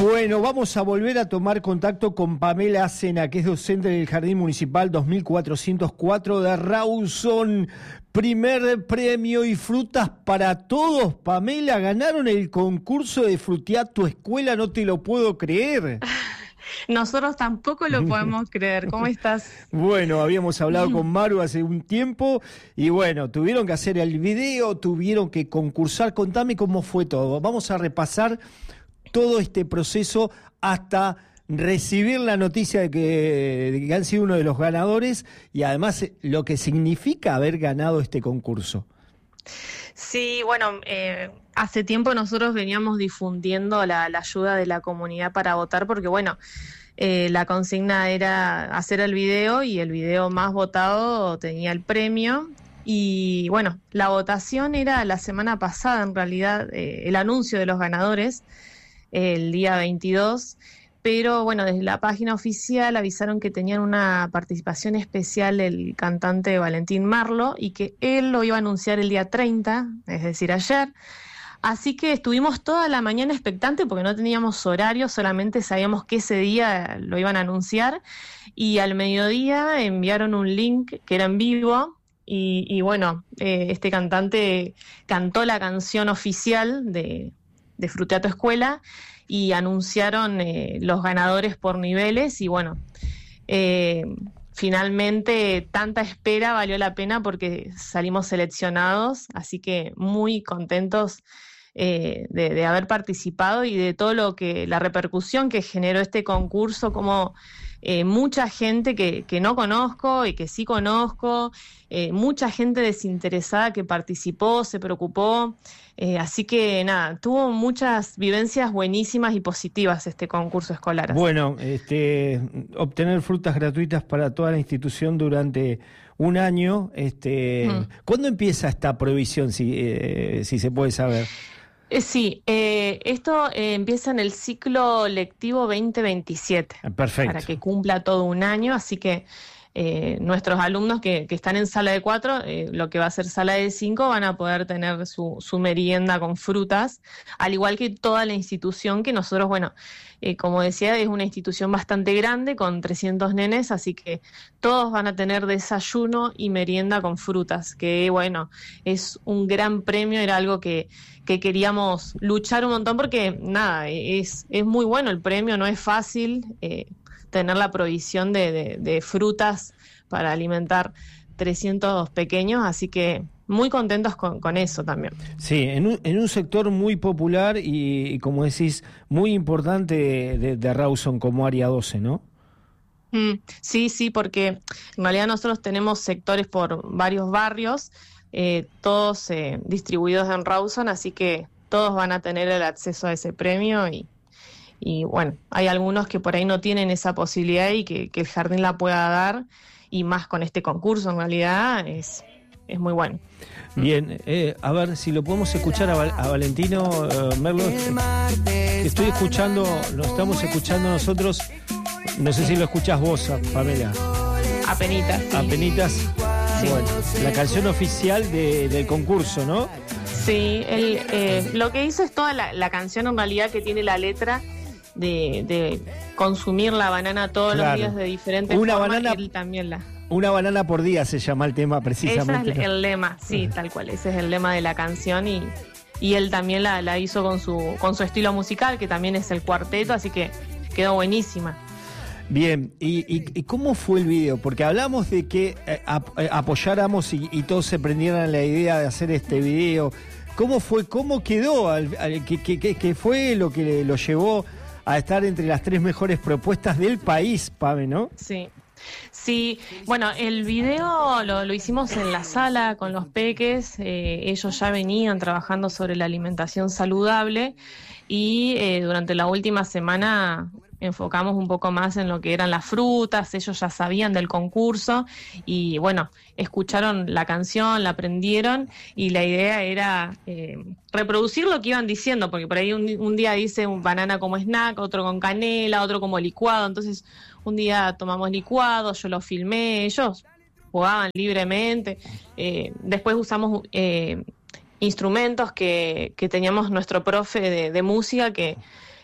Bueno, vamos a volver a tomar contacto con Pamela Acena, que es docente del Jardín Municipal 2404 de Rawson. Primer premio y frutas para todos. Pamela, ganaron el concurso de Frutear tu Escuela, no te lo puedo creer. Nosotros tampoco lo podemos creer. ¿Cómo estás? Bueno, habíamos hablado con Maru hace un tiempo y bueno, tuvieron que hacer el video, tuvieron que concursar. Contame cómo fue todo. Vamos a repasar todo este proceso hasta recibir la noticia de que han sido uno de los ganadores y además lo que significa haber ganado este concurso. Sí, bueno, hace tiempo nosotros veníamos difundiendo la ayuda de la comunidad para votar porque, bueno, la consigna era hacer el video y el video más votado tenía el premio. Y bueno, la votación era la semana pasada, en realidad, el anuncio de los ganadores, el día 22, pero bueno, desde la página oficial avisaron que tenían una participación especial el cantante Valentín Marlo y que él lo iba a anunciar el día 30, es decir, ayer. Así que estuvimos toda la mañana expectante porque no teníamos horario, solamente sabíamos que ese día lo iban a anunciar y al mediodía enviaron un link que era en vivo y bueno, este cantante cantó la canción oficial de Frutear tu Escuela y anunciaron los ganadores por niveles y bueno, finalmente tanta espera valió la pena porque salimos seleccionados, así que muy contentos de haber participado y de todo lo que la repercusión que generó este concurso, como mucha gente que no conozco y que sí conozco, mucha gente desinteresada que participó, se preocupó, así que nada, tuvo muchas vivencias buenísimas y positivas este concurso escolar. Bueno, obtener frutas gratuitas para toda la institución durante un año, ¿cuándo empieza esta provisión, si se puede saber? Sí, esto empieza en el ciclo lectivo 2027. Perfecto. Para que cumpla todo un año, así que nuestros alumnos que están en sala de 4, lo que va a ser sala de 5, van a poder tener su merienda con frutas, al igual que toda la institución, que nosotros, bueno, como decía, es una institución bastante grande, con 300 nenes, así que todos van a tener desayuno y merienda con frutas, que bueno, es un gran premio, era algo que queríamos luchar un montón porque nada, es muy bueno el premio, no es fácil tener la provisión de frutas para alimentar 300 pequeños, así que muy contentos con eso también. Sí, en un sector muy popular y como decís, muy importante de Rawson como área 12, ¿no? Sí, porque en realidad nosotros tenemos sectores por varios barrios, todos distribuidos en Rawson, así que todos van a tener el acceso a ese premio y bueno, hay algunos que por ahí no tienen esa posibilidad y que el jardín la pueda dar, y más con este concurso en realidad es muy bueno. Bien, a ver si lo podemos escuchar a Valentino Merlo. Estoy escuchando, lo estamos escuchando nosotros, no sé si lo escuchás vos, Pamela. Apenitas. Sí. Apenitas. Sí. Bueno, la canción oficial del concurso, ¿no? Sí, lo que hizo es toda la canción en realidad, que tiene la letra de consumir la banana todos los días de diferentes formas. Banana, él también una banana por día se llama el tema precisamente. Ese es el lema, sí, tal cual, ese es el lema de la canción y él también la hizo con su estilo musical, que también es el cuarteto, así que quedó buenísima. Bien, ¿y cómo fue el video? Porque hablamos de que apoyáramos y todos se prendieran la idea de hacer este video. ¿Cómo fue? ¿Cómo quedó? ¿Qué fue lo que lo llevó a estar entre las 3 mejores propuestas del país, Pame, no? Sí, bueno, el video lo hicimos en la sala con los peques, ellos ya venían trabajando sobre la alimentación saludable y durante la última semana enfocamos un poco más en lo que eran las frutas, ellos ya sabían del concurso y bueno, escucharon la canción, la aprendieron y la idea era reproducir lo que iban diciendo, porque por ahí un día dice un banana como snack, otro con canela, otro como licuado, entonces un día tomamos licuado, yo lo filmé, ellos jugaban libremente, después usamos instrumentos que teníamos nuestro profe de música que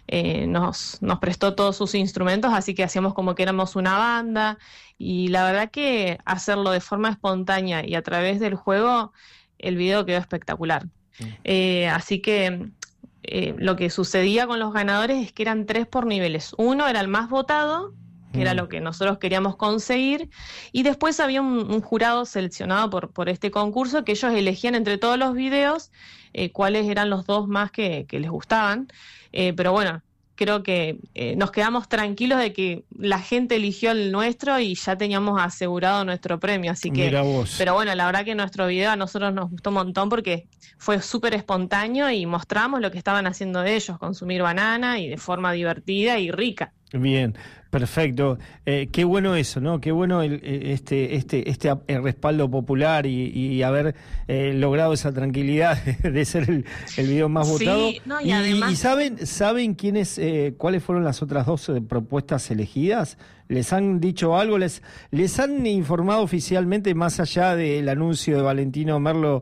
nos prestó todos sus instrumentos, así que hacíamos como que éramos una banda, y la verdad que hacerlo de forma espontánea y a través del juego, el video quedó espectacular. Así que lo que sucedía con los ganadores es que eran 3 por niveles. Uno era el más votado, que era lo que nosotros queríamos conseguir, y después había un jurado seleccionado por este concurso, que ellos elegían entre todos los videos cuáles eran los 2 más que les gustaban, pero bueno, creo que nos quedamos tranquilos de que la gente eligió el nuestro y ya teníamos asegurado nuestro premio, así que, pero bueno, la verdad que nuestro video a nosotros nos gustó un montón porque fue súper espontáneo y mostramos lo que estaban haciendo ellos, consumir banana y de forma divertida y rica. Bien, perfecto. Qué bueno eso, ¿no? Qué bueno el respaldo popular y haber logrado esa tranquilidad de ser el video más votado. No, y además... ¿Y saben cuáles fueron las otras 2 propuestas elegidas? ¿Les han dicho algo? ¿Les han informado oficialmente, más allá del anuncio de Valentino Merlo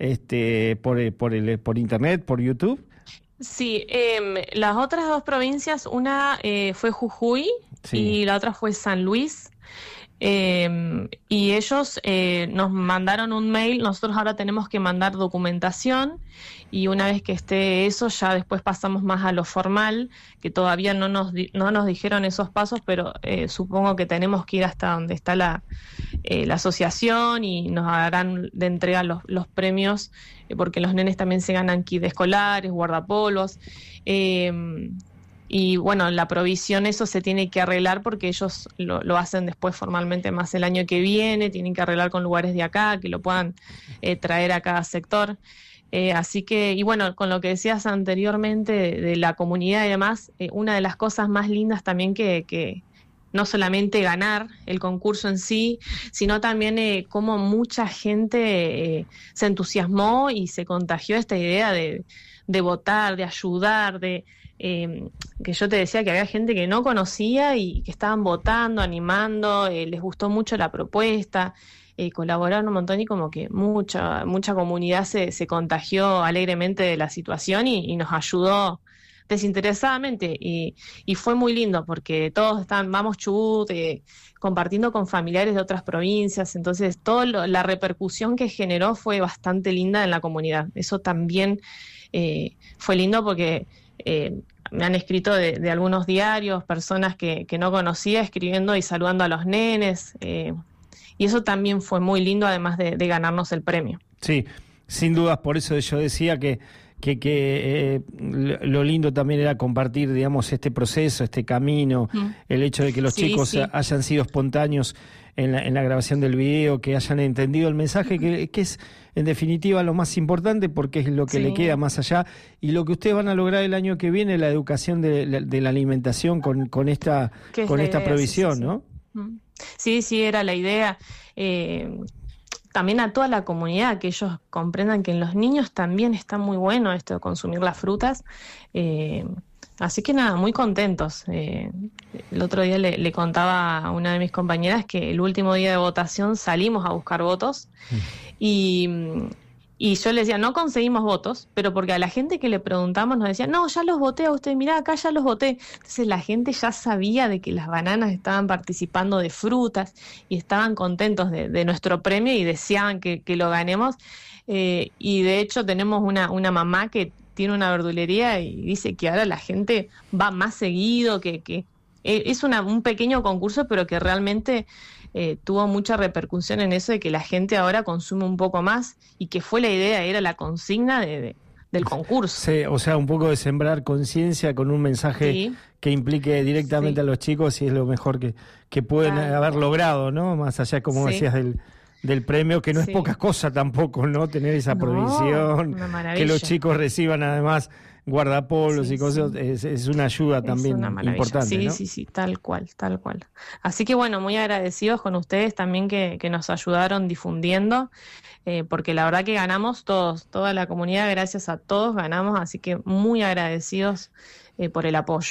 por internet, por YouTube? Sí, las otras 2 provincias, una fue Jujuy, sí, y la otra fue San Luis, y ellos nos mandaron un mail. Nosotros ahora tenemos que mandar documentación, y una vez que esté eso, ya después pasamos más a lo formal, que todavía no nos dijeron esos pasos, pero supongo que tenemos que ir hasta donde está la asociación, y nos harán de entrega los premios, porque los nenes también se ganan kits escolares, guardapolvos, y bueno, la provisión, eso se tiene que arreglar porque ellos lo hacen después formalmente más el año que viene, tienen que arreglar con lugares de acá que lo puedan traer a cada sector. Así que, y bueno, con lo que decías anteriormente de la comunidad y demás, una de las cosas más lindas también que no solamente ganar el concurso en sí, sino también cómo mucha gente se entusiasmó y se contagió esta idea de votar, de ayudar, que yo te decía que había gente que no conocía y que estaban votando, animando, les gustó mucho la propuesta, colaboraron un montón, y como que mucha comunidad se contagió alegremente de la situación y nos ayudó desinteresadamente, y fue muy lindo porque todos vamos Chubut, compartiendo con familiares de otras provincias, entonces toda la repercusión que generó fue bastante linda en la comunidad. Eso también fue lindo porque me han escrito de algunos diarios, personas que no conocía, escribiendo y saludando a los nenes, y eso también fue muy lindo, además de ganarnos el premio. Sí, sin dudas, por eso yo decía que lo lindo también era compartir, digamos, este proceso, este camino, el hecho de que los chicos hayan sido espontáneos en la grabación del video, que hayan entendido el mensaje, que es en definitiva lo más importante, porque es lo que le queda más allá, y lo que ustedes van a lograr el año que viene, la educación de la alimentación con esta provisión, ¿no? Sí, era la idea. También a toda la comunidad, que ellos comprendan que en los niños también está muy bueno esto de consumir las frutas. Así que nada, muy contentos. El otro día le contaba a una de mis compañeras que el último día de votación salimos a buscar votos, y yo le decía, no conseguimos votos, pero porque a la gente que le preguntamos nos decía, no, ya los voté a usted, mirá, acá ya los voté. Entonces la gente ya sabía de que las bananas estaban participando de frutas y estaban contentos de nuestro premio y deseaban que lo ganemos. Y de hecho tenemos una mamá que tiene una verdulería y dice que ahora la gente va más seguido, que es un pequeño concurso, pero que realmente tuvo mucha repercusión en eso de que la gente ahora consume un poco más, y que fue la idea, era la consigna del concurso. Sí, o sea, un poco de sembrar conciencia con un mensaje que implique directamente a los chicos, y es lo mejor que pueden haber logrado, ¿no? Más allá, como decías, del premio, que no es poca cosa tampoco, ¿no? Tener esa provisión, que los chicos reciban además guardapolvos y cosas, es una ayuda también importante, ¿no? Sí, tal cual. Así que bueno, muy agradecidos con ustedes también que nos ayudaron difundiendo, porque la verdad que ganamos todos, toda la comunidad, gracias a todos ganamos, así que muy agradecidos por el apoyo.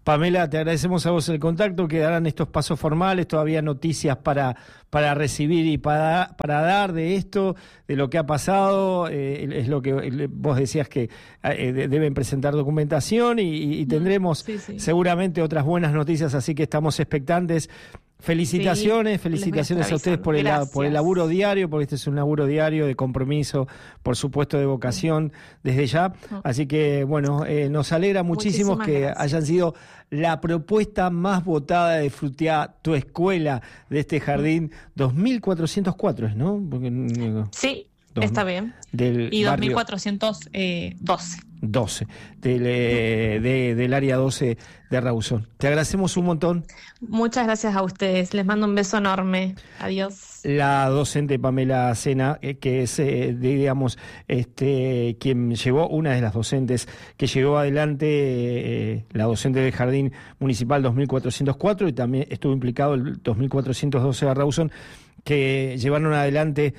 Pamela, te agradecemos a vos el contacto, quedarán estos pasos formales, todavía noticias para recibir y para dar de esto, de lo que ha pasado, es lo que vos decías que deben presentar documentación y tendremos seguramente otras buenas noticias, así que estamos expectantes. Felicitaciones a ustedes por el laburo diario, porque este es un laburo diario de compromiso, por supuesto de vocación desde ya. Así que, bueno, nos alegra muchísimo que hayan sido la propuesta más votada de Fruteá, tu escuela, de este jardín 2404, ¿no? Porque, sí, está bien. Y 2412. 12, del área 12 de Rawson. Te agradecemos un montón. Muchas gracias a ustedes. Les mando un beso enorme. Adiós. La docente Pamela Sena, que es, digamos, quien llevó, una de las docentes que llevó adelante, la docente del Jardín Municipal 2404, y también estuvo implicado el 2412 de Rawson, que llevaron adelante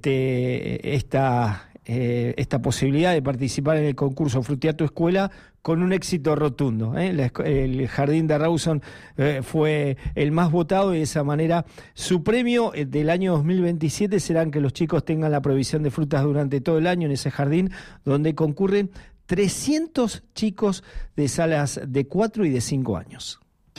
esta posibilidad de participar en el concurso Fruteá tu escuela con un éxito rotundo. El Jardín de Rawson fue el más votado y de esa manera su premio del año 2027 será que los chicos tengan la provisión de frutas durante todo el año en ese jardín, donde concurren 300 chicos de salas de 4 y de 5 años.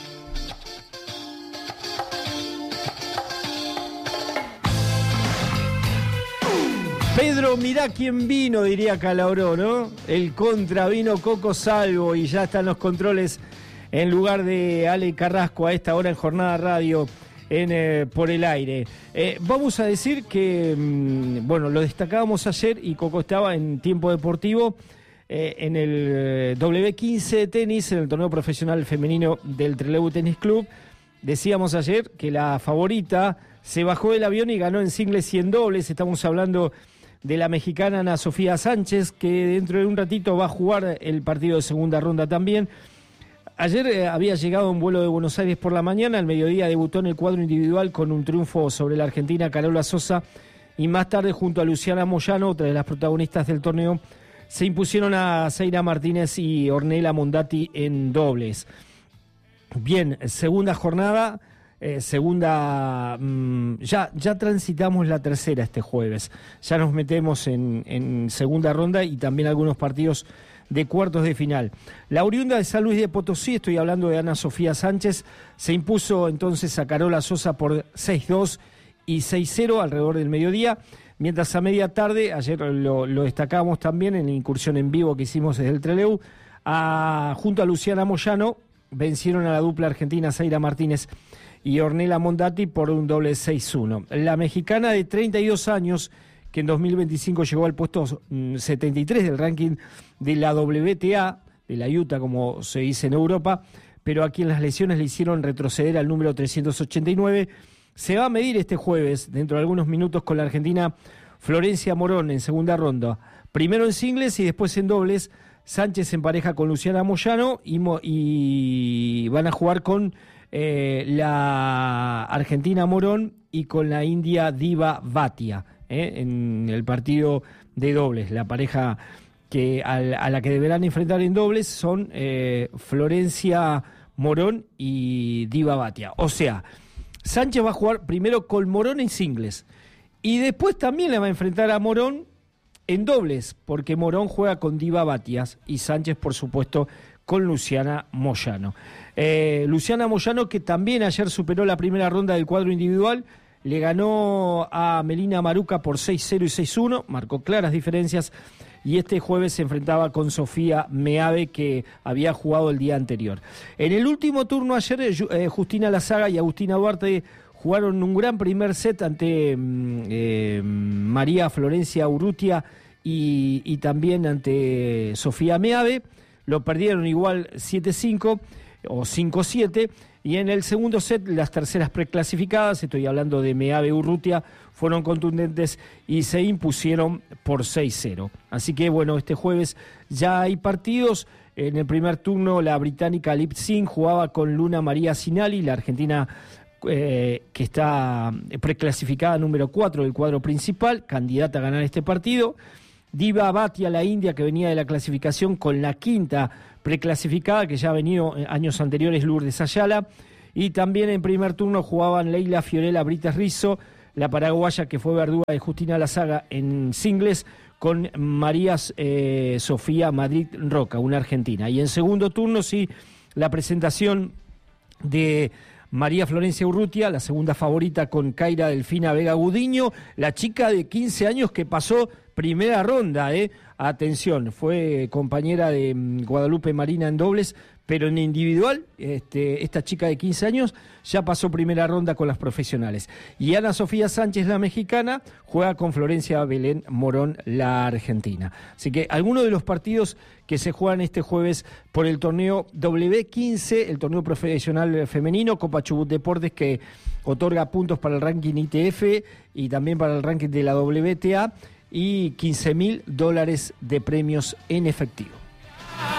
Pedro, mirá quién vino, diría Calabró, ¿no? El contra vino Coco Salvo y ya están los controles en lugar de Ale Carrasco a esta hora en Jornada Radio por el aire. Vamos a decir que, bueno, lo destacábamos ayer y Coco estaba en Tiempo Deportivo en el W15 de tenis, en el torneo profesional femenino del Trelew Tennis Club. Decíamos ayer que la favorita se bajó del avión y ganó en singles y en dobles. Estamos hablando de la mexicana Ana Sofía Sánchez, que dentro de un ratito va a jugar el partido de segunda ronda también. Ayer había llegado un vuelo de Buenos Aires por la mañana, al mediodía debutó en el cuadro individual con un triunfo sobre la argentina Carola Sosa, y más tarde junto a Luciana Moyano, otra de las protagonistas del torneo, se impusieron a Zaira Martínez y Ornella Mondati en dobles. Bien, segunda jornada. Ya transitamos la tercera este jueves, ya nos metemos en segunda ronda y también algunos partidos de cuartos de final. La oriunda de San Luis de Potosí, estoy hablando de Ana Sofía Sánchez, se impuso entonces a Carola Sosa por 6-2 y 6-0 alrededor del mediodía, mientras a media tarde, ayer lo destacábamos también en la incursión en vivo que hicimos desde el Trelew, junto a Luciana Moyano vencieron a la dupla argentina Zaira Martínez y Ornella Mondati por un doble 6-1. La mexicana de 32 años, que en 2025 llegó al puesto 73 del ranking de la WTA, de la UTA como se dice en Europa, pero a quien las lesiones le hicieron retroceder al número 389, se va a medir este jueves, dentro de algunos minutos, con la argentina Florencia Morón en segunda ronda. Primero en singles y después en dobles. Sánchez en pareja con Luciana Moyano y van a jugar con la argentina Morón y con la india Diva Bhatia en el partido de dobles. La pareja a la que deberán enfrentar en dobles son Florencia Morón y Diva Bhatia. O sea, Sánchez va a jugar primero con Morón en singles y después también le va a enfrentar a Morón en dobles, porque Morón juega con Diva Bhatia y Sánchez, por supuesto, con Luciana Moyano. Luciana Moyano, que también ayer superó la primera ronda del cuadro individual, le ganó a Melina Maruca por 6-0 y 6-1, marcó claras diferencias, y este jueves se enfrentaba con Sofía Meave, que había jugado el día anterior. En el último turno ayer, Justina Lazaga y Agustina Duarte jugaron un gran primer set ante María Florencia Urrutia y también ante Sofía Meave. Lo perdieron igual 7-5 o 5-7. Y en el segundo set, las terceras preclasificadas, estoy hablando de Meave Urrutia, fueron contundentes y se impusieron por 6-0. Así que bueno, este jueves ya hay partidos. En el primer turno, la británica Lip Singh jugaba con Luna María Sinali, la argentina que está preclasificada número 4 del cuadro principal, candidata a ganar este partido. Diva Bhatia, la india, que venía de la clasificación con la quinta preclasificada, que ya ha venido años anteriores, Lourdes Ayala. Y también en primer turno jugaban Leila Fiorella Brites Rizzo, la paraguaya que fue verduga de Justina Lazaga en singles, con María Sofía Madrid Roca, una argentina. Y en segundo turno, sí, la presentación de María Florencia Urrutia, la segunda favorita, con Kaira Delfina Vega Gudiño, la chica de 15 años que pasó primera ronda, atención, fue compañera de Guadalupe Marina en dobles, pero en individual, esta chica de 15 años ya pasó primera ronda con las profesionales. Y Ana Sofía Sánchez, la mexicana, juega con Florencia Belén Morón, la argentina. Así que algunos de los partidos que se juegan este jueves por el torneo W15, el torneo profesional femenino, Copa Chubut Deportes, que otorga puntos para el ranking ITF y también para el ranking de la WTA, y $15.000 de premios en efectivo.